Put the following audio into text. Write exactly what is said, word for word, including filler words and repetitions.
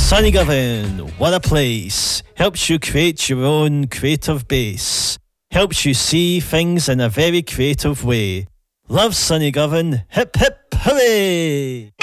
Sunnygovern, what a place. Helps you create your own creative base. Helps you see things in a very creative way. Love Sunnygovern, hip hip hooray!